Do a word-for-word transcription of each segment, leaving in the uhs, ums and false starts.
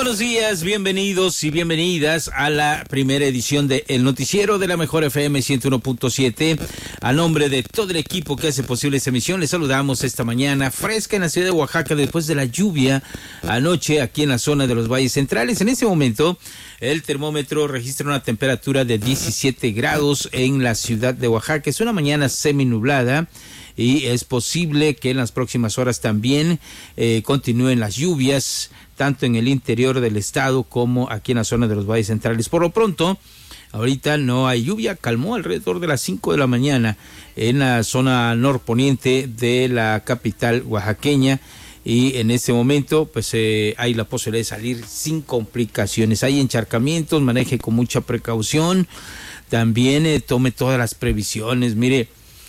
buenos días, bienvenidos y bienvenidas a la primera edición de El Noticiero de la Mejor F M ciento uno punto siete. A nombre de todo el equipo que hace posible esta emisión, les saludamos esta mañana fresca en la ciudad de Oaxaca después de la lluvia anoche aquí en la zona de los valles centrales. En este momento, el termómetro registra una temperatura de diecisiete grados en la ciudad de Oaxaca. Es una mañana seminublada y es posible que en las próximas horas también eh, continúen las lluvias, tanto en el interior del estado como aquí en la zona de los valles centrales. Por lo pronto, ahorita no hay lluvia, calmó alrededor de las cinco de la mañana en la zona norponiente de la capital oaxaqueña, y en este momento pues eh, hay la posibilidad de salir sin complicaciones. Hay encharcamientos, maneje con mucha precaución, también eh, tome todas las previsiones. Mire,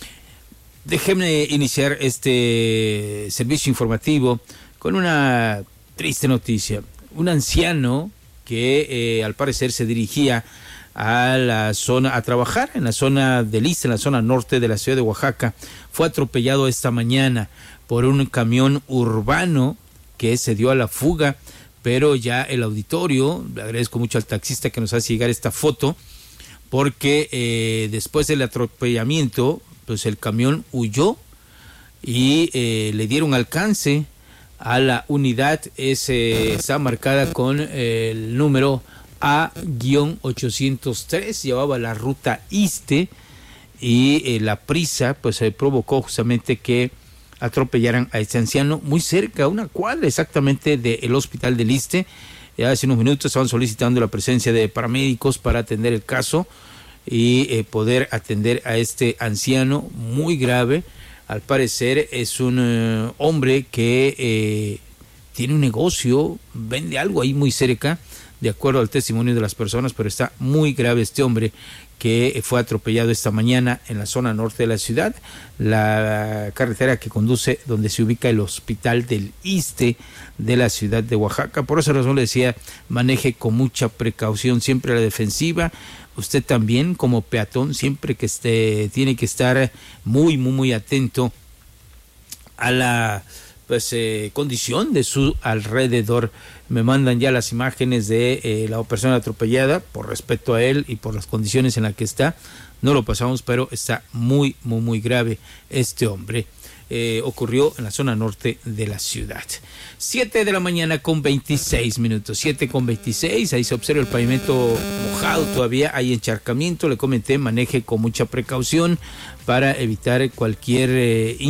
déjenme iniciar este servicio informativo con una triste noticia. Un anciano que eh, al parecer se dirigía a la zona, a trabajar en la zona del Iste, en la zona norte de la ciudad de Oaxaca, fue atropellado esta mañana por un camión urbano que se dio a la fuga, pero ya el auditorio, le agradezco mucho al taxista que nos hace llegar esta foto, porque eh, después del atropellamiento, pues el camión huyó y eh, le dieron alcance a la unidad. Ese está marcada con el número A ochocientos tres, llevaba la ruta Iste, y eh, la prisa pues eh, provocó justamente que atropellaran a este anciano muy cerca, a una cuadra exactamente del hospital del Iste. Ya hace unos minutos estaban solicitando la presencia de paramédicos para atender el caso y eh, poder atender a este anciano muy grave. Al parecer es un uh, hombre que eh, tiene un negocio, vende algo ahí muy cerca, de acuerdo al testimonio de las personas, pero está muy grave este hombre que fue atropellado esta mañana en la zona norte de la ciudad, la carretera que conduce donde se ubica el hospital del Iste de la ciudad de Oaxaca. Por esa razón le decía, maneje con mucha precaución, siempre a la defensiva. Usted también como peatón siempre que esté, tiene que estar muy, muy, muy atento a la pues eh, condición de su alrededor. Me mandan ya las imágenes de eh, la persona atropellada, por respeto a él y por las condiciones en las que está. No lo pasamos, pero está muy, muy, muy grave este hombre. Eh, ocurrió en la zona norte de la ciudad. siete de la mañana con veintiséis minutos, siete con veintiséis, ahí se observa el pavimento mojado todavía, hay encharcamiento, le comenté, maneje con mucha precaución para evitar cualquier eh,